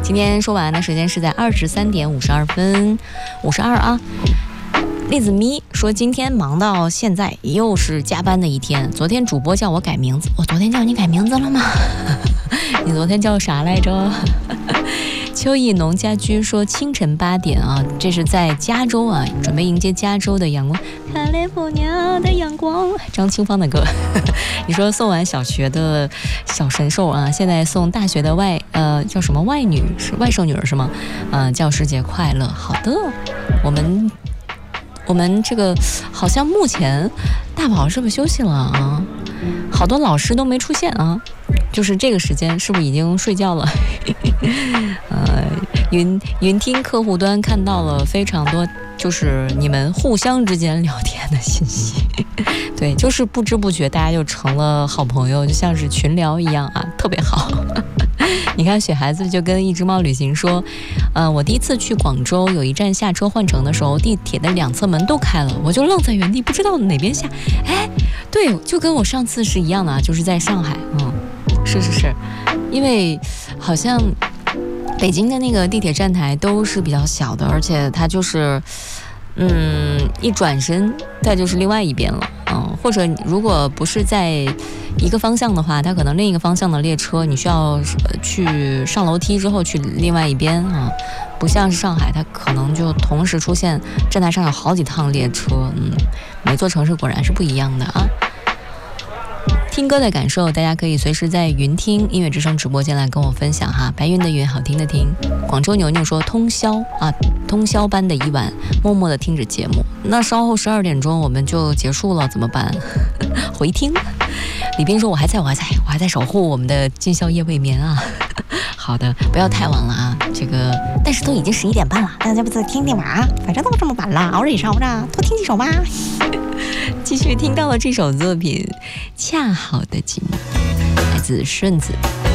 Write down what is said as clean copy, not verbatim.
今天说晚安的时间是在23点52分52啊。栗子咪说今天忙到现在又是加班的一天，昨天主播叫我改名字，我昨天叫你改名字了吗？你昨天叫啥来着？秋意农家居说清晨8点啊，这是在加州啊，准备迎接加州的阳光，卡利福尼亚的阳光，张清芳的歌。你说送完小学的小神兽啊，现在送大学的叫什么外女是外甥女儿是吗？教师节快乐。好的，我们这个好像目前大宝是不是休息了啊？好多老师都没出现啊，就是这个时间是不是已经睡觉了？云听客户端看到了非常多，就是你们互相之间聊天的信息。对，就是不知不觉大家就成了好朋友，就像是群聊一样啊，特别好。你看雪孩子就跟一只猫旅行说，我第一次去广州，有一站下车换乘的时候，地铁的两侧门都开了，我就愣在原地，不知道哪边下。哎，对，就跟我上次是一样的啊，就是在上海，是，因为好像北京的那个地铁站台都是比较小的，而且它就是一转身它就是另外一边了，或者如果不是在一个方向的话，它可能另一个方向的列车你需要去上楼梯之后去另外一边啊，不像是上海，它可能就同时出现站台上有好几趟列车，每座城市果然是不一样的啊。听歌的感受，大家可以随时在云听音乐之声直播间来跟我分享哈。白云的云，好听的听。广州牛牛说通宵般的一晚，默默的听着节目。那稍后12点钟我们就结束了，怎么办？回听。李斌说我还在守护我们的今宵夜未眠啊。好的，不要太晚了啊，但是都已经11点半了，大家不再听听吧，反正都这么晚了，熬着也是熬着，多听几首吧。继续听到了这首作品《恰好的寂寞》，来自顺子。